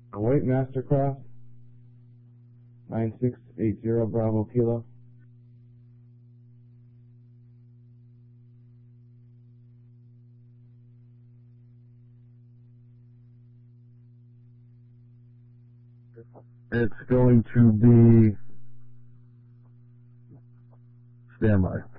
White Mastercraft, 9680 Bravo Kilo. It's going to be standby.